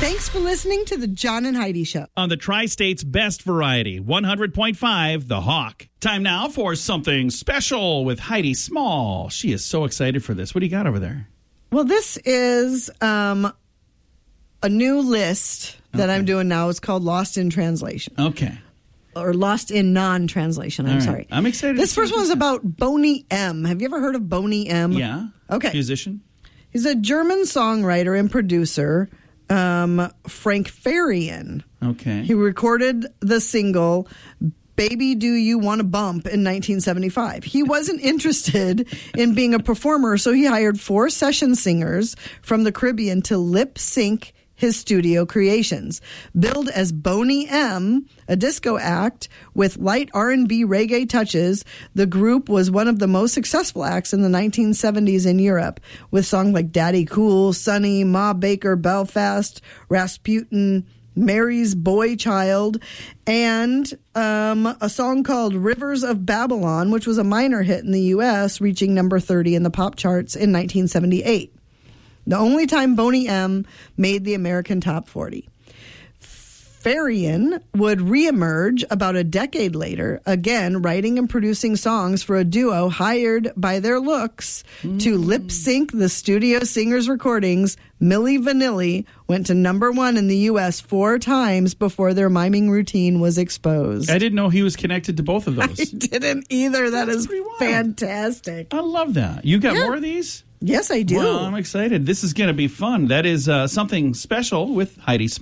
Thanks for listening to the John and Heidi Show. On the Tri-State's best variety, 100.5 The Hawk. Time now for something special with Heidi Small. She is so excited for this. What do you got over there? Well, this is a new list that I'm doing now. It's called Lost in Translation. Okay. Or Lost in Non-Translation. I'm sorry. I'm excited. This first one is about Boney M. Have you ever heard of Boney M? Yeah. Okay. Musician? He's a German songwriter and producer, Frank Farian. Okay. He recorded the single Baby Do You Want to Bump in 1975. He wasn't interested in being a performer, so he hired 4 session singers from the Caribbean to lip sync his studio creations. Billed as Boney M, a disco act with light R&B reggae touches, the group was one of the most successful acts in the 1970s in Europe, with songs like Daddy Cool, Sunny, Ma Baker, Belfast, Rasputin, Mary's Boy Child, and a song called Rivers of Babylon, which was a minor hit in the U.S., reaching number 30 in the pop charts in 1978. The only time Boney M made the American Top 40. Farian would reemerge about a decade later, again writing and producing songs for a duo hired by their looks to lip sync the studio singers' recordings. Milli Vanilli went to number 1 in the U.S. 4 times before their miming routine was exposed. I didn't know he was connected to both of those. I didn't either. That's pretty wild. Fantastic. I love that. You got more of these? Yes, I do. Well, I'm excited. This is going to be fun. That is something special with Heidi Small.